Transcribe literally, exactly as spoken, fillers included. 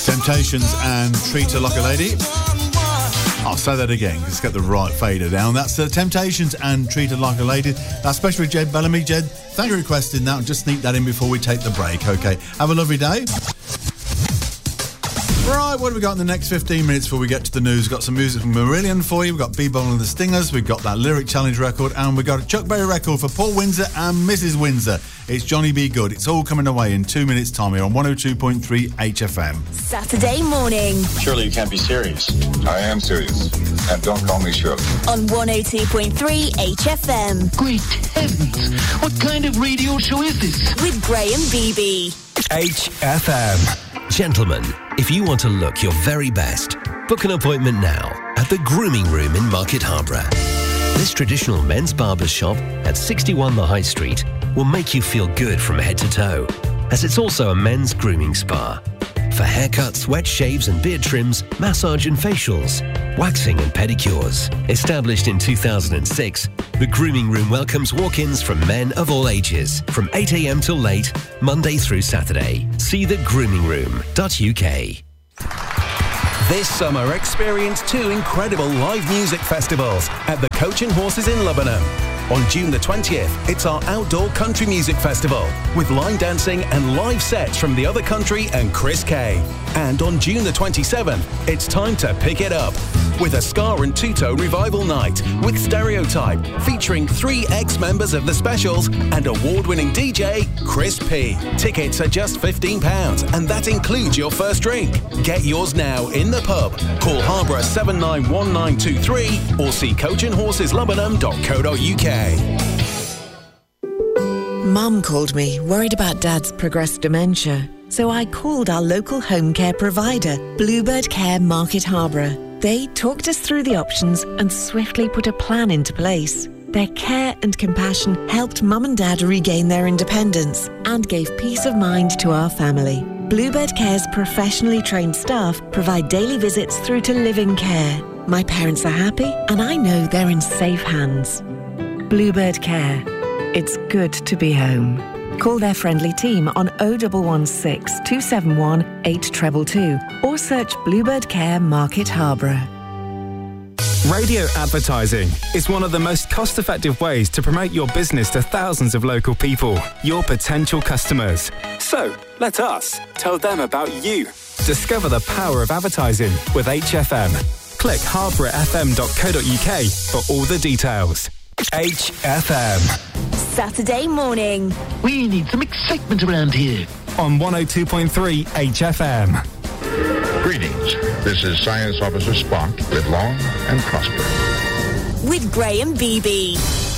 Temptations and Treat Her Like a Lady. I'll say that again, let's get the right fader down. That's the Temptations and Treat Her Like a Lady. That's especially Jed Bellamy. Jed, thank you for requesting that. I'll just sneak that in before we take the break, OK? Have a lovely day. Right, what have we got in the next fifteen minutes before we get to the news? We've got some music from Marillion for you. We've got B-Ball and the Stingers. We've got that Lyric Challenge record. And we've got a Chuck Berry record for Paul Windsor and Missus Windsor. It's Johnny B. Good. It's all coming away in two minutes' time here on one oh two point three H F M. Saturday morning. Surely you can't be serious. I am serious. And don't call me Shirley. On one oh two point three H F M. Great heavens. What kind of radio show is this? With Graham Beebe. H F M. Gentlemen, if you want to look your very best, book an appointment now at the Grooming Room in Market Harborough. This traditional men's barber's shop at sixty-one The High Street will make you feel good from head to toe, as it's also a men's grooming spa. For haircuts, wet shaves and beard trims, massage and facials, waxing and pedicures. Established in two thousand six, the Grooming Room welcomes walk-ins from men of all ages, from eight a.m. till late, Monday through Saturday. See the grooming room dot U K. This summer, experience two incredible live music festivals at the Coach and Horses in Lebanon. On June the twentieth, it's our outdoor country music festival with line dancing and live sets from The Other Country and Chris Kay. And on June the twenty-seventh, it's time to pick it up with a Ska and Two-Tone revival night with Stereotype, featuring three ex-members of The Specials and award-winning D J Chris P. Tickets are just fifteen pounds, and that includes your first drink. Get yours now in the pub. Call Harborough seven nine one nine two three or see coach and horses lebanon dot co dot U K. Mum called me, worried about Dad's progressed dementia. So I called our local home care provider, Bluebird Care Market Harborough. They talked us through the options and swiftly put a plan into place. Their care and compassion helped Mum and Dad regain their independence and gave peace of mind to our family. Bluebird Care's professionally trained staff provide daily visits through to living care. My parents are happy and I know they're in safe hands. Bluebird Care. It's good to be home. Call their friendly team on oh one one six, two seven one, eight two two two or search Bluebird Care Market Harborough. Radio advertising is one of the most cost-effective ways to promote your business to thousands of local people, your potential customers. So, let us tell them about you. Discover the power of advertising with H F M. Click harborough f m dot co dot U K for all the details. H F M. Saturday morning. We need some excitement around here. On one oh two point three H F M. Greetings. This is Science Officer Spock. Live long and prosper. With Graham Beebe.